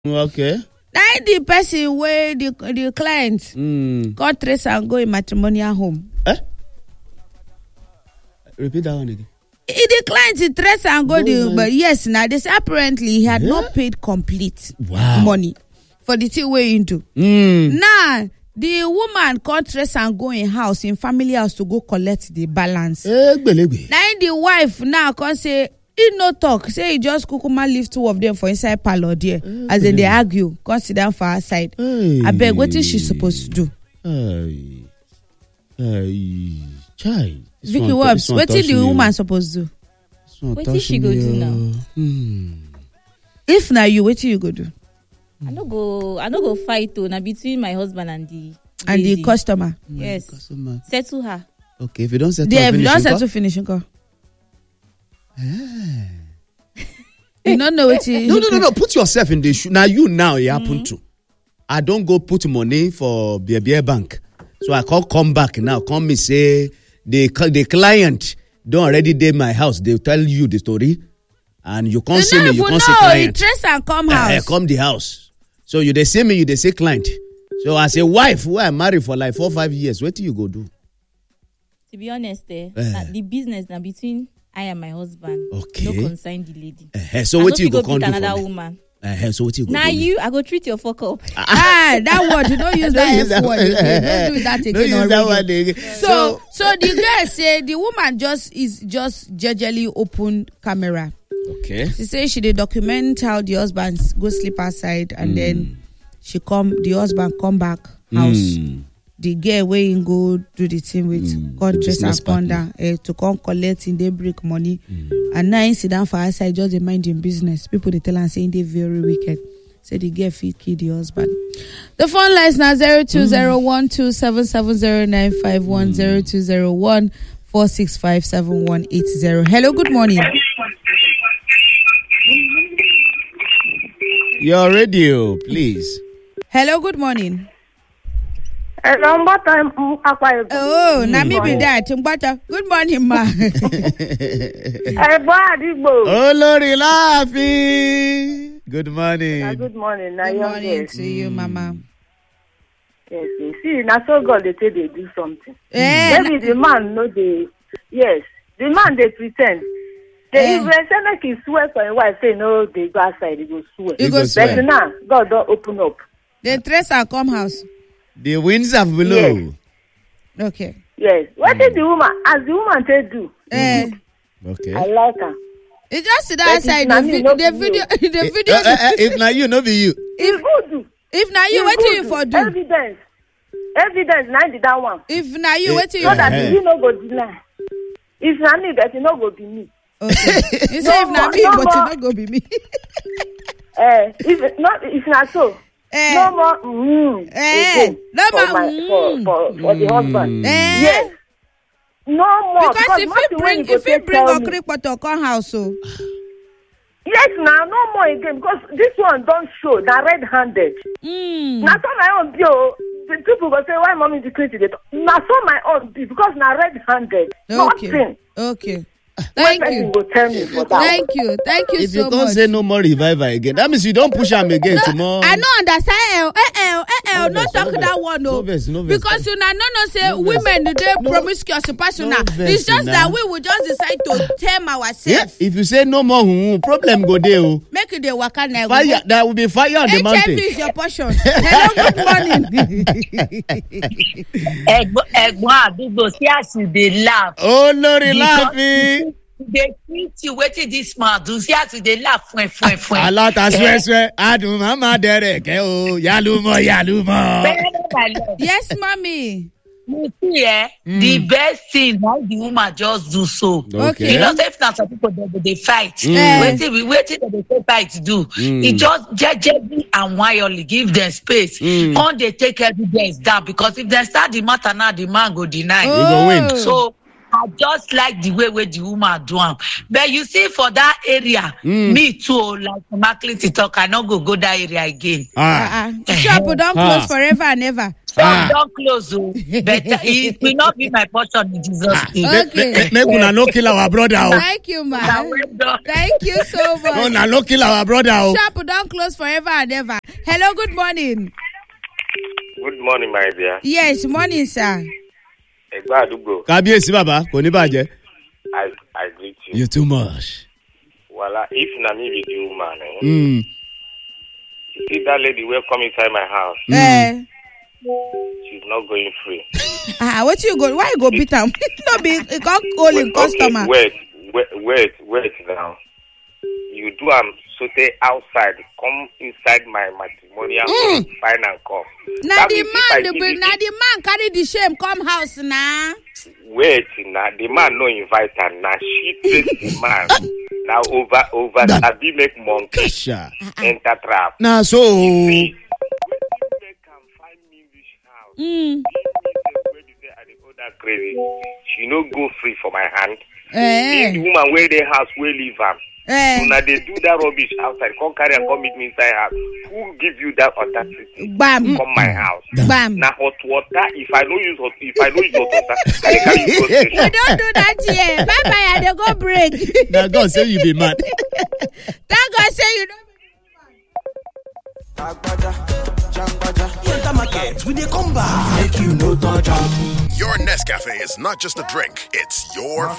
Okay. Now the person where the client got trace and go in matrimonial home. Repeat that one again. The client trace and go but yes, now this apparently he had not paid complete money for the thing way into. Now the woman can't trace and go in house in family house to go collect the balance. Now the wife now can say he no talk. Say he just kukuma leave two of them for inside parlor there. As in they argue, come sit down for her side. I beg, what is she supposed to do? Child. Vicky Wobbs, what is the woman supposed to do? What is she go do now? If now you, what you go do? I no go fight now between my husband and the customer. Yes. Customer. Settle her. Okay, if you don't settle, if you don't settle, finishing call. You don't know what you... No. Put yourself in the shoe. Now it happen to. I don't go put money for beer bank. So I can't come back now. Come me say the client don't already did my house. They tell you the story. And you can't see me, you can't see client. Trace and come house. Come the house. So you they see me, you they say client. So as a wife who I married for like 4 or 5 years, what do you go do? To be honest, the business now between I and my husband. Okay. No concern the lady. So what you go do another woman? So what you go now do? I go treat your fuck up. That word, you don't use that F word again. Don't do that again. Don't use that word again. So the girl say the woman just jejely open camera. Okay. She say she did document how the husband go sleep outside and then the husband come back house. The girl wey go do the thing with dress and ponder to come collect in they break money and now he sit down for her side just mind in business. People they tell her saying they very wicked. Say the girl fit kill the husband. The phone lines now 020127709510 0201465780. Hello, good morning. Your radio, please. Hello, good morning. Oh, na me be that. Good morning, ma. Oh, Lori Lafi. Good morning. Good morning. Good morning to you, Mama. Yes, see, now so God they say they do something. Maybe the man know the man they pretend. They even say like he swear for a wife, say no, they go outside, they go swear. But now God don't open up. The trace and come house. The winds have below. Yes. Okay. Yes. What did the woman? As the woman said, do. Okay. I like her. It just sit outside the video. If now you, no be you. It's good. If now you, what do you for do? Evidence. Now that one. If now you, what do you? So that you no go deny. If now me, that you no go be me. Okay. You say if now me, but you no go be me. If not so. No more for the husband. Yes. No more. Because if you bring a creep to come house, so. Yes, now no more again because this one don't show that red-handed. Now so my own bio, the people will say why mommy decreased it. Now so my own because now red-handed. Okay. Okay. Thank you. Thank you so much. If you don't say no more revival again, that means you don't push him again tomorrow. I don't understand. Not talk that one, no. Because you know, say women they promiscuous personal. It's just that we will just decide to tame ourselves. Yeah, if you say no more, problem go there. Make it the waka now. Fire, there will be fire on the mountain. HIV is your portion. Hello, good morning. They laugh. Oh, Lori laughing. They treat you waiting this man do see as they laugh when. A lot of swear. Adu mama derek. Oh, yalumo. Yes, mommy. You see, the best thing why the woman just do so. Okay. You know, if not some people they fight. Waiting that they say fight do. It just gently and wildly give them space. Can't they take evidence down? Because if they start the matter now, the man go deny. He go win. So I just like the way where the woman do them. But you see, for that area, me too, like Macklin to talk, I not go that area again. Shop don't close forever and ever. Don't close, but it will not be my portion in Jesus' name. Okay. Make una no kill our brother. Thank you, man. Thank you so much. No, na no kill our brother. Shop don't close forever and ever. Hello, good morning. Good morning, my dear. Yes, morning, sir. Kábíyèsí baba, kò ní bàjẹ́. I greet you. You too much. Well, if na me be the woman, you see that lady will come inside my house. She's not going free. What you go? Why you go beat am? No be, you can't call him customer. Wait now. You do sote outside, come inside my matrimonial home, fine and come. Now the man carry the shame come house now. Wait, now the man no invite her. Now she takes the man. Now over Sabi make monkey enter trap. Now so. They can find me this house. Where they say I dey go that crazy. She no go free for my hand. The woman where they house will leave am. Now they do that rubbish outside. Come carry and come meet me inside house. Who give you that audacity? Bam. Come my house. Bam. Now hot water. If I don't use hot water, I carry you go station. You don't do that here. Bye bye. And they go break. Now God say you be mad. Thank God say you don't Your Nescafe is not just a drink, it's your